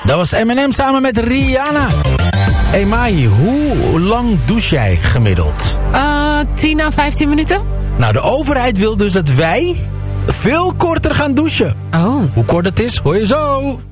Dat was Eminem samen met Rihanna. Hey Mai, hoe lang douche jij gemiddeld? 10 à 15 minuten. Nou, de overheid wil dus dat wij veel korter gaan douchen. Oh. Hoe kort het is, hoor je zo.